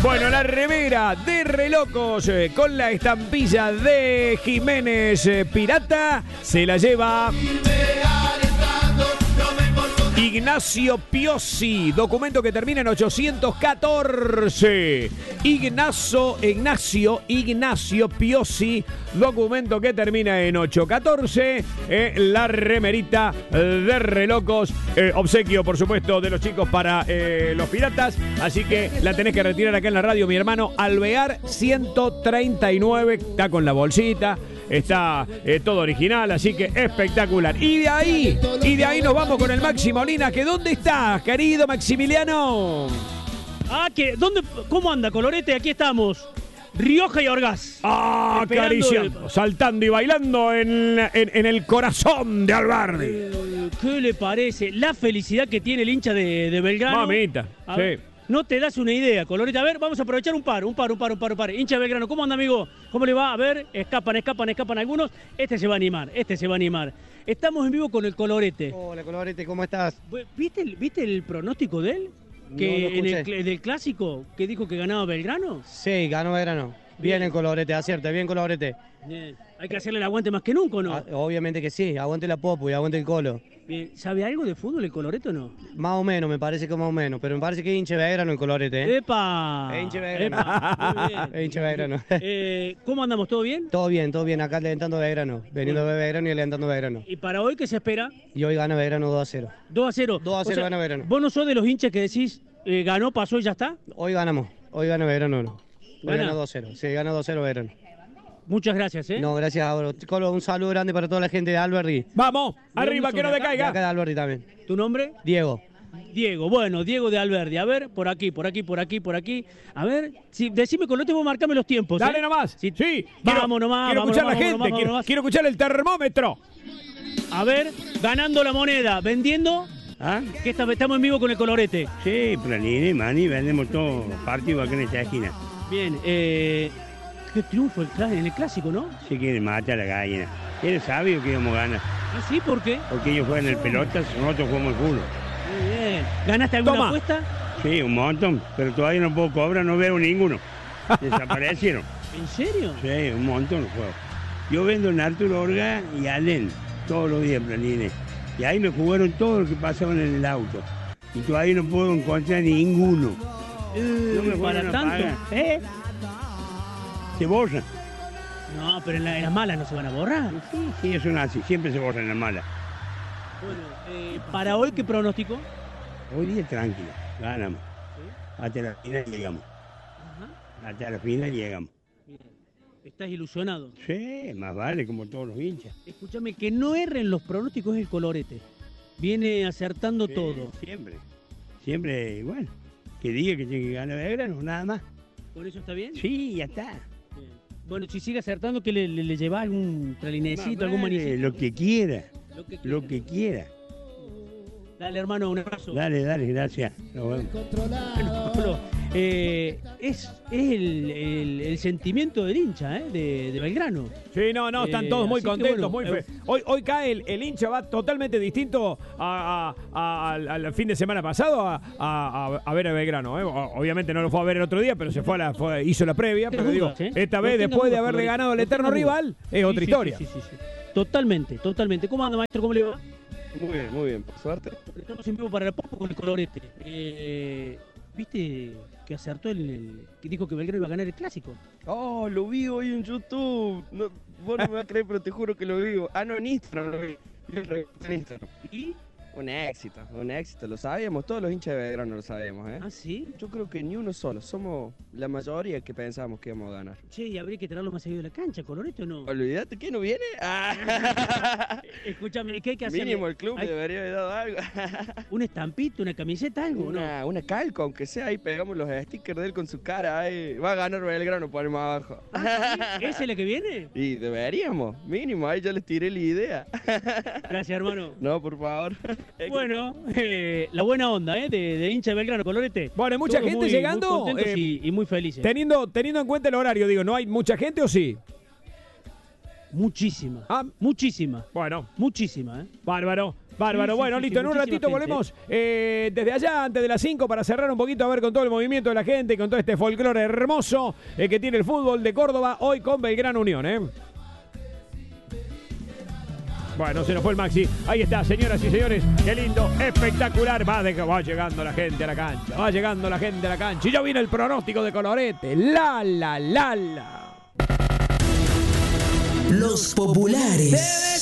Bueno, la remera de Relocos con la estampilla de Jiménez Pirata se la lleva Ignacio Piossi, documento que termina en 814. Ignacio Piossi, documento que termina en 814. La remerita de Relocos, obsequio, por supuesto, de los chicos para los piratas. Así que la tenés que retirar acá en la radio, mi hermano. Alvear 139, está con la bolsita. Está todo original, así que espectacular. Y de ahí nos vamos con el Maxi Molina, que ¿dónde estás, querido Maximiliano? ¿Cómo anda, Colorete? Aquí estamos. Rioja y Orgaz. Acariciando, saltando y bailando en el corazón de Alberdi. ¿Qué le parece? La felicidad que tiene el hincha de Belgrano. Mamita, sí. No te das una idea, Colorete. A ver, vamos a aprovechar un par. Hincha de Belgrano, ¿cómo anda, amigo? ¿Cómo le va? A ver, escapan algunos. Este se va a animar. Estamos en vivo con el Colorete. Hola, Colorete, ¿cómo estás? ¿Viste el pronóstico de él? Que en el clásico, que dijo que ganaba Belgrano. Sí, ganó Belgrano. Bien el Colorete, acierta, bien Colorete. Bien. Hay que hacerle el aguante más que nunca, ¿no? Obviamente que sí, aguante la Popu y aguante el Colo. Bien. ¿Sabe algo de fútbol el Colorete o no? Más o menos, me parece que más o menos, pero me parece que es hincha de Belgrano el Colorete, ¿eh? ¡Epa! Es hincha de Belgrano. Muy bien. Es hincha de Belgrano. ¿Cómo andamos? ¿Todo bien? Todo bien, acá levantando Belgrano, veniendo de Belgrano y levantando Belgrano. ¿Y para hoy qué se espera? Y hoy gana Belgrano 2-0. 2-0. 2-0 gana Belgrano. ¿Vos no sos de los hinchas que decís ganó, pasó y ya está? Hoy gana Belgrano 1. Hoy gana 2-0, sí, gana 2-0 Belgrano. Muchas gracias, ¿eh? No, gracias a vos. Colo, un saludo grande para toda la gente de Alberdi. Vamos, arriba, que no decaiga. Acá de Alberdi también. ¿Tu nombre? Diego. Bueno, Diego de Alberdi. A ver, por aquí. A ver, decime, Colorete, vos marcame los tiempos. Dale nomás. Sí. Vamos nomás. Quiero escuchar a la gente. Quiero escuchar el termómetro. A ver, ganando la moneda, vendiendo. Que estamos en vivo con el Colorete. Sí, Planini, Mani, vendemos todo partido acá en esta esquina. Bien, qué triunfo en el clásico, ¿no? Se quieren matar a la gallina. Él sabio que íbamos a ganar. ¿Ah, sí? ¿Por qué? Porque ellos juegan el pelotas, nosotros jugamos el culo. Muy bien. ¿Ganaste alguna apuesta? Sí, un montón, pero todavía no puedo cobrar, no veo ninguno. Desaparecieron. ¿En serio? Sí, un montón los juegos. Yo vendo en Arturo Orga y Allen todos los días, Planini. Y ahí me jugaron todo lo que pasaban en el auto. Y todavía no puedo encontrar ninguno. No me para tanto. Se borran. No, pero en las malas no se van a borrar. Sí, eso no es así. Siempre se borran en las malas. Bueno, para hoy, ¿qué pronóstico? Hoy día tranquilo. Ganamos. ¿Sí? Hasta la final llegamos. Hasta la final llegamos. Bien. ¿Estás ilusionado? Sí, más vale, como todos los hinchas. Escúchame, que no erren los pronósticos el Colorete. Viene acertando todo. Siempre, bueno, que diga que tiene que ganar Belgrano, nada más. ¿Por eso está bien? Sí, ya está. Bien. Bueno, si sigue acertando, que le lleva algún pralinecito, algún manicito. Lo que quiera. Dale, hermano, un abrazo. Dale, gracias. Nos vemos. Es el sentimiento del hincha, de Belgrano. Sí, no, están todos muy contentos, muy Hoy cae el hincha, va totalmente distinto al fin de semana pasado a ver a Belgrano. Obviamente no lo fue a ver el otro día, pero hizo la previa. Pero digo, esta vez, después de haberle ganado al eterno rival, es otra historia. Sí. Totalmente. ¿Cómo anda, maestro? ¿Cómo le va? Muy bien, por suerte. Estamos en vivo para el Popo con el Colorete. ¿Viste que acertó que dijo que Belgrano iba a ganar el clásico? Oh, lo vi hoy en YouTube. No, vos no me vas a creer, pero te juro que lo vi. No, en Instagram lo vi. En Instagram. ¿Y? Un éxito, lo sabíamos, todos los hinchas de Belgrano lo sabíamos, ¿eh? ¿Ah, sí? Yo creo que ni uno solo, somos la mayoría que pensábamos que íbamos a ganar. Che, ¿y habría que traerlo más seguido de la cancha, Colorete, o no? Olvídate, ¿qué no viene? Escúchame, ¿qué hay que hacer? Mínimo el club debería haber dado algo. ¿Un estampito, una camiseta, algo, no? Una calca, aunque sea, ahí pegamos los stickers de él con su cara, ahí va a ganar Belgrano, ponemos abajo. ¿Sí? ¿Esa es la que viene? Y deberíamos, mínimo, ahí ya les tiré la idea. Gracias, hermano. No, por favor. Bueno, la buena onda, de hincha de Belgrano, Colorete. Bueno, hay mucha gente llegando. Muy contentos y muy felices. Teniendo en cuenta el horario, digo, ¿no hay mucha gente o sí? Muchísima. Muchísima. Bueno. Muchísima, Bárbaro. Bárbaro, Sí, bueno, sí, listo, en un muchísima ratito gente. volvemos desde allá, antes de las 5, para cerrar un poquito, a ver, con todo el movimiento de la gente, con todo este folclore hermoso que tiene el fútbol de Córdoba, hoy con Belgrano Unión, ¿eh? Bueno, se nos fue el Maxi. Ahí está, señoras y señores. Qué lindo, espectacular. Va llegando la gente a la cancha. Va llegando la gente a la cancha. Y ya viene el pronóstico de Colorete. La. Los populares.